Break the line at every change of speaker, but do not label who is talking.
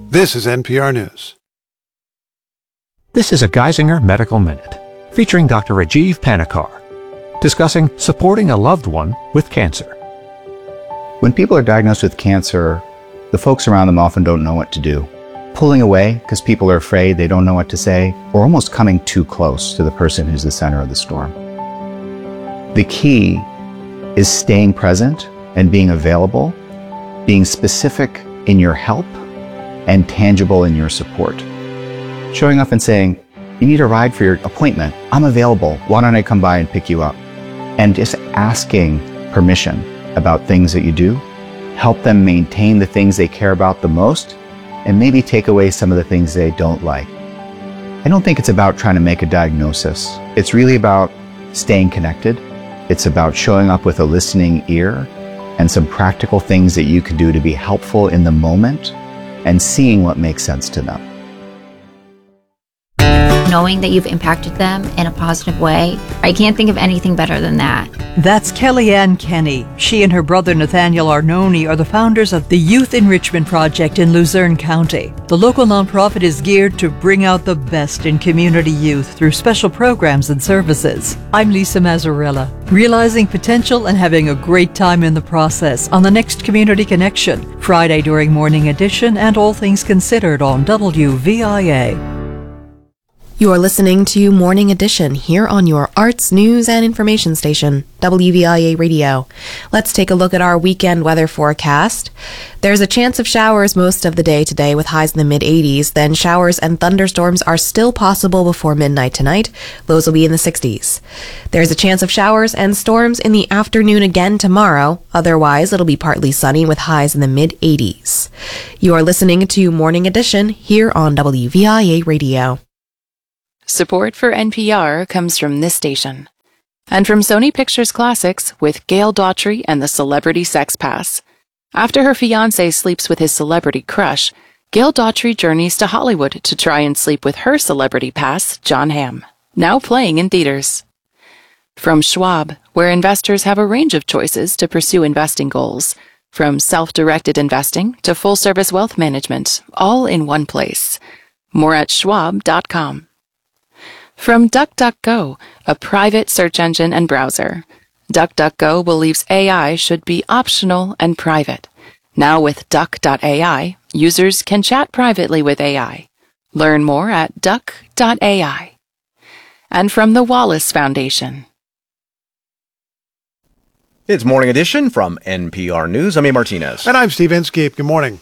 This is NPR News.
This is a Geisinger Medical Minute, featuring Dr. Rajiv Panikar, discussing supporting a loved one with cancer.
When people are diagnosed with cancer, the folks around them often don't know what to do. Pulling away because people are afraid, they don't know what to say, or almost coming too close to the person who's the center of the storm. The key is staying present and being available, being specific in your help and tangible in your support. Showing up and saying, you need a ride for your appointment. I'm available. Why don't I come by and pick you up? And just asking permission about things that you do, help them maintain the things they care about the most, and maybe take away some of the things they don't like. I don't think it's about trying to make a diagnosis. It's really about staying connected. It's about showing up with a listening ear and some practical things that you can do to be helpful in the moment and seeing what makes sense to them.
Knowing that you've impacted them in a positive way, I can't think of anything better than that.
That's Kellyanne Kenny. She and her brother Nathaniel Arnone are the founders of the Youth Enrichment Project in Luzerne County. The local nonprofit is geared to bring out the best in community youth through special programs and services. I'm Lisa Mazzarella, realizing potential and having a great time in the process on the next Community Connection, Friday during Morning Edition and All Things Considered on WVIA.
You're listening to Morning Edition here on your arts, news, and information station, WVIA Radio. Let's take a look at our weekend weather forecast. There's a chance of showers most of the day today with highs in the mid-80s. Then showers and thunderstorms are still possible before midnight tonight. Lows will be in the 60s. There's a chance of showers and storms in the afternoon again tomorrow. Otherwise, it'll be partly sunny with highs in the mid-80s. You're listening to Morning Edition here on WVIA Radio.
Support for NPR comes from this station and from Sony Pictures Classics with Gail Daughtry and the Celebrity Sex Pass. After her fiancé sleeps with his celebrity crush, Gail Daughtry journeys to Hollywood to try and sleep with her celebrity pass, Jon Hamm, now playing in theaters. From Schwab, where investors have a range of choices to pursue investing goals, from self-directed investing to full-service wealth management, all in one place. More at schwab.com. From DuckDuckGo, a private search engine and browser. DuckDuckGo believes AI should be optional and private. Now with Duck.ai, users can chat privately with AI. Learn more at Duck.ai. And from the Wallace Foundation.
It's Morning Edition from NPR News. I'm A. Martinez.
And I'm Steve Inskeep. Good morning.